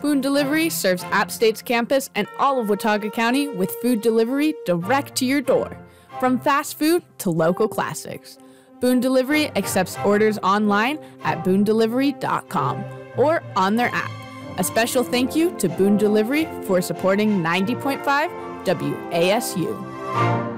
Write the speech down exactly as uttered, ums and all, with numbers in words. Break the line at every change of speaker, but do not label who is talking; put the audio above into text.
Boone Delivery serves App State's campus and all of Watauga County with food delivery direct to your door, from fast food to local classics. Boone Delivery accepts orders online at boone delivery dot com or on their app. A special thank you to Boone Delivery for supporting ninety point five W A S U.